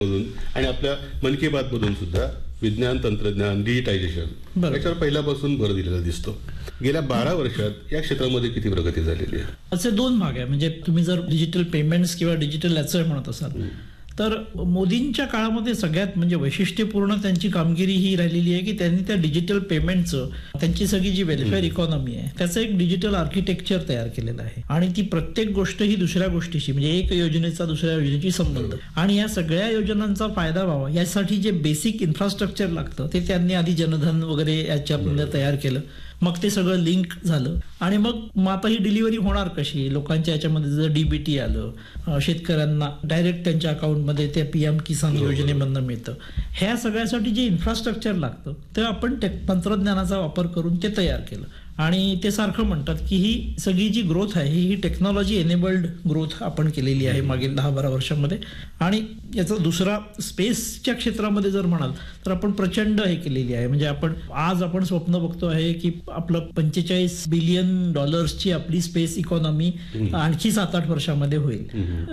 मधून आणि आपल्या मन की बात मधून सुद्धा विज्ञान, तंत्रज्ञान, डिजिटायझेशन याच्यावर पहिल्यापासून भर दिलेला दिसतो. गेल्या 12 वर्षात या क्षेत्रामध्ये किती प्रगती झालेली आहे? असे दोन भाग आहे. म्हणजे तुम्ही जर डिजिटल पेमेंट्स किंवा डिजिटल ॲसेट म्हणत असाल तर मोदींच्या काळामध्ये सगळ्यात म्हणजे वैशिष्ट्यपूर्ण त्यांची कामगिरी ही राहिलेली आहे की त्यांनी त्या डिजिटल पेमेंटचं, त्यांची सगळी जी वेलफेअर इकॉनॉमी आहे त्याचं एक डिजिटल आर्किटेक्चर तयार केलेलं आहे. आणि ती प्रत्येक गोष्ट ही दुसऱ्या गोष्टीशी, म्हणजे एक योजनेचा दुसऱ्या योजनेशी संबंध, आणि या सगळ्या योजनांचा फायदा व्हावा यासाठी जे बेसिक इन्फ्रास्ट्रक्चर लागतं ते त्यांनी आधी जनधन वगैरे याच्यामध्ये तयार केलं. मग ते सगळं लिंक झालं आणि मग आता ही डिलिव्हरी होणार कशी लोकांच्या याच्यामध्ये. जर डीबीटी आलं, शेतकऱ्यांना डायरेक्ट त्यांच्या अकाउंटमध्ये ते PM किसान योजनेमधनं मिळतं. ह्या सगळ्यासाठी जे इन्फ्रास्ट्रक्चर लागतं ते आपण तंत्रज्ञानाचा वापर करून ते तयार केलं. आणि ते सारखं म्हणतात की ही सगळी जी ग्रोथ आहे ही टेक्नॉलॉजी एनेबल्ड ग्रोथ आपण केलेली आहे मागील 10-12 वर्षामध्ये. आणि याचा दुसरा स्पेसच्या क्षेत्रामध्ये जर म्हणाल तर आपण प्रचंड हे केलेली आहे. म्हणजे आज आपण स्वप्न बघतो आहे की आपलं $45 बिलियन आपली स्पेस इकॉनॉमी आणखी 7-8 वर्षामध्ये होईल.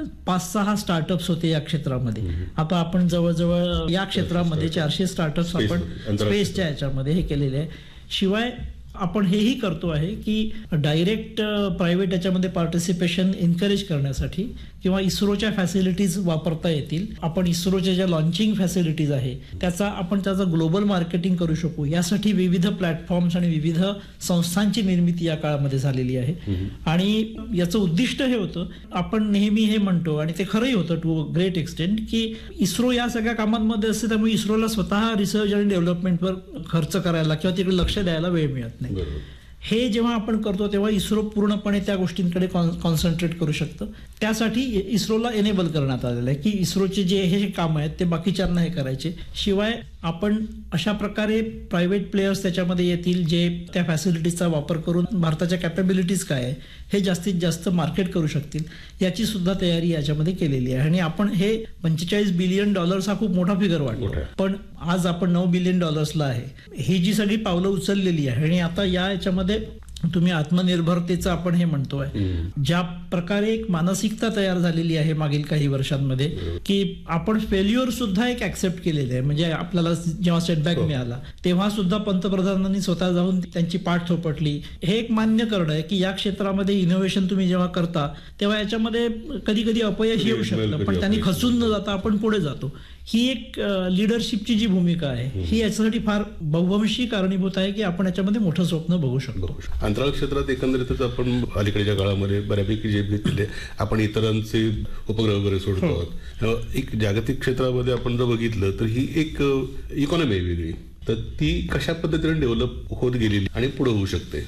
5-6 स्टार्टअप्स होते या क्षेत्रामध्ये. आता आपण जवळजवळ या क्षेत्रामध्ये 400 स्टार्टअप्स आपण स्पेसच्या याच्यामध्ये हे केलेले आहे. शिवाय आपण हेही करतो आहे की डायरेक्ट प्रायव्हेट याच्यामध्ये पार्टिसिपेशन एन्करेज करण्यासाठी किंवा इस्रोच्या फॅसिलिटीज वापरता येतील. आपण इस्रोच्या ज्या लॉन्चिंग फॅसिलिटीज आहे त्याचं ग्लोबल मार्केटिंग करू शकू यासाठी विविध प्लॅटफॉर्म्स आणि विविध संस्थांची निर्मिती या काळामध्ये झालेली आहे. आणि याचं उद्दिष्ट हे होतं, आपण नेहमी हे म्हणतो आणि ते खरंही होतं टू ग्रेट एक्सटेंट, की इस्रो या सगळ्या कामांमध्ये असते त्यामुळे इस्रोला स्वतः रिसर्च आणि डेव्हलपमेंटवर खर्च करायला किंवा तिकडे लक्ष द्यायला वेळ मिळत नाही. हे जेव्हा आपण करतो तेव्हा इस्रो पूर्णपणे त्या गोष्टींकडे कॉन्सन्ट्रेट करू शकतं. त्यासाठी इस्रोला एनेबल करण्यात आलेलं आहे की इस्रोचे जे हे काम आहेत ते बाकीच्यांना हे करायचे. शिवाय आपण अशा प्रकारे प्रायव्हेट प्लेयर्स त्याच्यामध्ये येतील जे त्या फॅसिलिटीजचा वापर करून भारताच्या कॅपेबिलिटीज काय आहे हे जास्तीत जास्त मार्केट करू शकतील याची सुद्धा तयारी याच्यामध्ये केलेली आहे. आणि आपण हे $45 बिलियन हा खूप मोठा फिगर वाटतो, पण आज आपण $9 बिलियन आहे. ही जी सगळी पावलं उचललेली आहे. आणि आता याच्यामध्ये तुम्ही आत्मनिर्भरतेचं आपण हे म्हणतोय, ज्या प्रकारे एक मानसिकता तयार झालेली आहे मागील काही वर्षांमध्ये की आपण फेल्युअर सुद्धा एक ऍक्सेप्ट केलेले आहे. म्हणजे आपल्याला जेव्हा सेटबॅक मिळाला तेव्हा सुद्धा पंतप्रधानांनी स्वतः जाऊन त्यांची पाठ थोपटली. हे एक मान्य करणं आहे की या क्षेत्रामध्ये इनोव्हेशन तुम्ही जेव्हा करता तेव्हा याच्यामध्ये कधी कधी अपयश येऊ शकतं, पण त्यांनी खचून न जाता आपण पुढे जातो. ही एक लिडरशिपची जी भूमिका आहे ही याच्यासाठी फार बहुवंशी कारणीभूत आहे की आपण याच्यामध्ये मोठं स्वप्न बघू शकतो. अंतराळ क्षेत्रात एकंदरीतच आपण अलीकडच्या काळामध्ये बऱ्यापैकी जे घेतलेले आपण इतरांचे उपग्रह वगैरे सोडतो. एक जागतिक क्षेत्रामध्ये आपण जर बघितलं तर ही एक इकॉनॉमी आहे वेगळी, तर ती कशा पद्धतीने डेव्हलप होत गेलेली आणि पुढे होऊ शकते.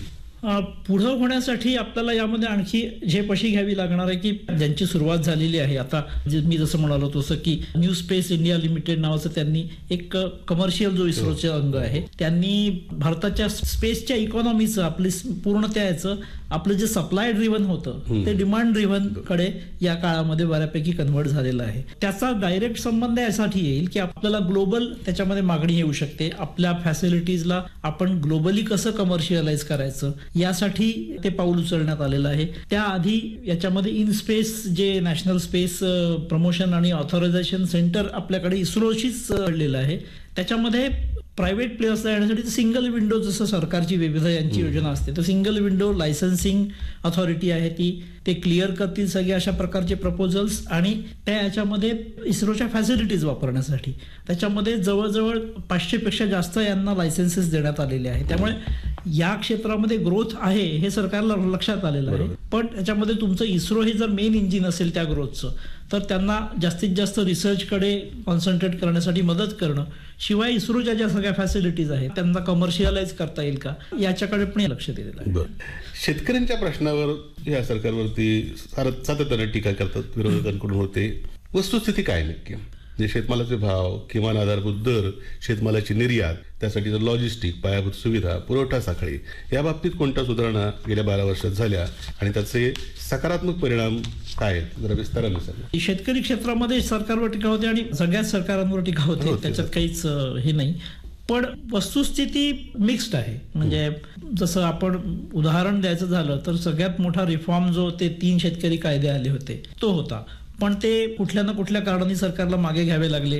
पुढं होण्यासाठी आपल्याला यामध्ये आणखी झेपशी घ्यावी लागणार आहे की ज्यांची सुरुवात झालेली आहे. आता मी जसं म्हणालो तसं की न्यू स्पेस इंडिया लिमिटेड नावाचं त्यांनी एक कमर्शियल जो इस्रोचे अंग आहे त्यांनी भारताच्या स्पेसच्या इकॉनॉमीचं आपली पूर्ण त्याचं आपलं जे सप्लाय ड्रिव्हन होतं ते डिमांड ड्रिव्हन कडे या काळामध्ये बऱ्यापैकी कन्व्हर्ट झालेलं आहे. त्याचा डायरेक्ट संबंध यासाठी येईल की आपल्याला ग्लोबल त्याच्यामध्ये मागणी येऊ शकते. आपल्या फॅसिलिटीजला आपण ग्लोबली कसं कमर्शियलाइज करायचं यासाठी ते पाऊल उचलण्यात आलेलं आहे. त्याआधी याच्यामध्ये इन स्पेस जे नॅशनल स्पेस प्रमोशन आणि ऑथरायझेशन सेंटर आपल्याकडे इस्रोशीच जोडलेलं आहे. त्याच्यामध्ये प्रायव्हेट प्लेयर्सला येण्यासाठी सिंगल विंडो जसं सरकारची विविध यांची योजना असते तर सिंगल विंडो लायसन्सिंग अथॉरिटी आहे ते क्लिअर करतील सगळे अशा प्रकारचे प्रपोजल्स. आणि त्या याच्यामध्ये इस्रोच्या फॅसिलिटीज वापरण्यासाठी त्याच्यामध्ये जवळजवळ 500 पेक्षा जास्त यांना लायसन्सेस देण्यात आलेले आहे. त्यामुळे या क्षेत्रामध्ये ग्रोथ आहे हे सरकारला लक्षात आलेलं आहे. पण त्याच्यामध्ये तुमचं इस्रो हे जर मेन इंजिन असेल त्या ग्रोथचं तर त्यांना जास्तीत जास्त रिसर्चकडे कॉन्सन्ट्रेट करण्यासाठी मदत करणं, शिवाय इस्रोच्या ज्या सगळ्या फॅसिलिटीज आहेत त्यांना कमर्शियलाइज करता येईल का याच्याकडे पण लक्ष दिलेलं आहे. शेतकऱ्यांच्या प्रश्नावर या सरकारवरती सातत्याने टीका करतात विरोधकांकडून होते. वस्तुस्थिती काय नक्की? शेतमालाचे भाव, किमान आधारभूत दर, शेतमालाची निर्यात, त्यासाठी लॉजिस्टिक, पायाभूत सुविधा, पुरवठा साखळी या बाबतीत कोणत्या सुधारणा गेल्या 12 वर्षात झाल्या आणि त्याचे सकारात्मक परिणाम काय आहेत जरा विस्ताराने सांगा. शेतकरी क्षेत्रामध्ये सरकारवर टीका होते आणि सगळ्याच सरकारांवर टीका होते, त्याच्यात काहीच हे नाही. पण वस्तुस्थिती मिक्स्ड आहे. म्हणजे जसं आपण उदाहरण द्यायचं झालं तर सगळ्यात मोठा रिफॉर्म जो ते 3 शेतकरी कायदे आले होते तो होता. पण ते कुठल्या ना कुठल्या कारणाने सरकारला मागे घ्यावे लागले.